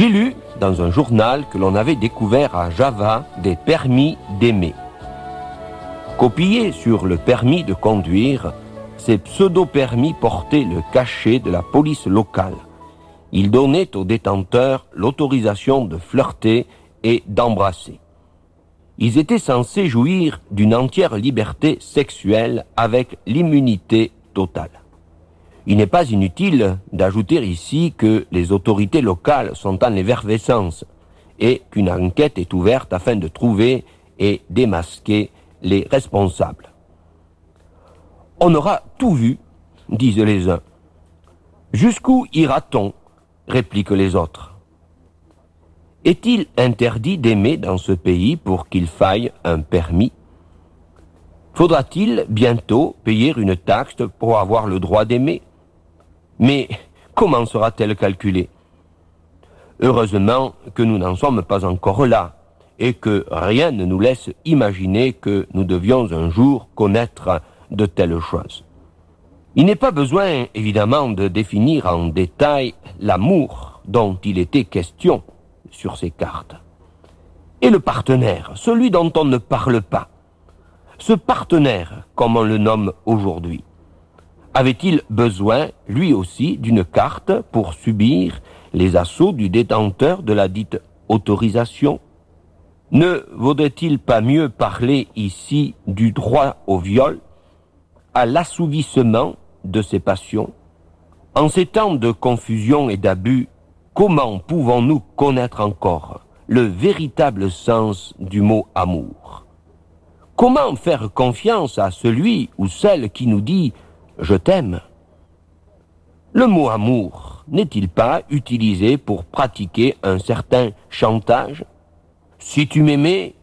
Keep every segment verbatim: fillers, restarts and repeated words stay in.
J'ai lu dans un journal que l'on avait découvert à Java des permis d'aimer. Copiés sur le permis de conduire, ces pseudo-permis portaient le cachet de la police locale. Ils donnaient aux détenteurs l'autorisation de flirter et d'embrasser. Ils étaient censés jouir d'une entière liberté sexuelle avec l'immunité totale. Il n'est pas inutile d'ajouter ici que les autorités locales sont en effervescence et qu'une enquête est ouverte afin de trouver et démasquer les responsables. On aura tout vu, disent les uns. Jusqu'où ira-t-on, répliquent les autres. Est-il interdit d'aimer dans ce pays pour qu'il faille un permis? Faudra-t-il bientôt payer une taxe pour avoir le droit d'aimer? Mais comment sera-t-elle calculée? Heureusement que nous n'en sommes pas encore là et que rien ne nous laisse imaginer que nous devions un jour connaître de telles choses. Il n'est pas besoin, évidemment, de définir en détail l'amour dont il était question sur ces cartes. Et le partenaire, celui dont on ne parle pas, ce partenaire, comme on le nomme aujourd'hui, avait-il besoin, lui aussi, d'une carte pour subir les assauts du détenteur de la dite autorisation? Ne vaudrait-il pas mieux parler ici du droit au viol, à l'assouvissement de ses passions? En ces temps de confusion et d'abus, comment pouvons-nous connaître encore le véritable sens du mot amour? Comment faire confiance à celui ou celle qui nous dit « je t'aime » ? Le mot amour n'est-il pas utilisé pour pratiquer un certain chantage? Si tu m'aimais,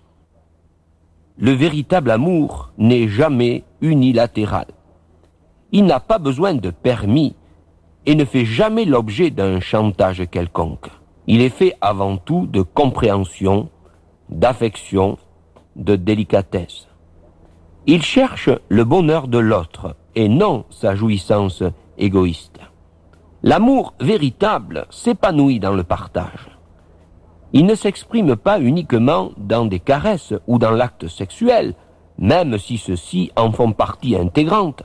le véritable amour n'est jamais unilatéral. Il n'a pas besoin de permis et ne fait jamais l'objet d'un chantage quelconque. Il est fait avant tout de compréhension, d'affection, de délicatesse. Il cherche le bonheur de l'autre et non sa jouissance égoïste. L'amour véritable s'épanouit dans le partage. Il ne s'exprime pas uniquement dans des caresses ou dans l'acte sexuel, même si ceux-ci en font partie intégrante.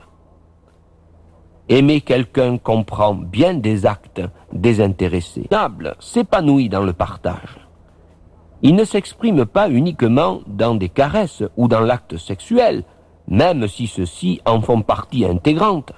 Aimer quelqu'un comprend bien des actes désintéressés. L'amour s'épanouit dans le partage. Il ne s'exprime pas uniquement dans des caresses ou dans l'acte sexuel, même si ceux-ci en font partie intégrante.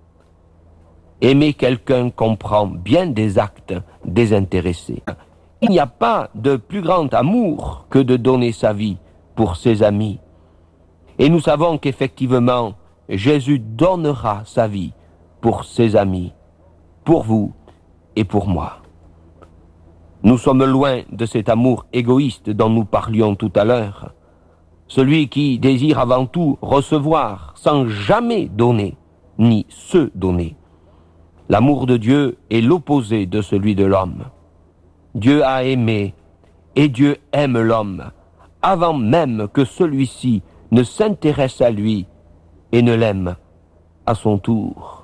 Aimer quelqu'un comprend bien des actes désintéressés. Il n'y a pas de plus grand amour que de donner sa vie pour ses amis. Et nous savons qu'effectivement, Jésus donnera sa vie pour ses amis, pour vous et pour moi. Nous sommes loin de cet amour égoïste dont nous parlions tout à l'heure, celui qui désire avant tout recevoir sans jamais donner, ni se donner. L'amour de Dieu est l'opposé de celui de l'homme. Dieu a aimé et Dieu aime l'homme avant même que celui-ci ne s'intéresse à lui et ne l'aime à son tour.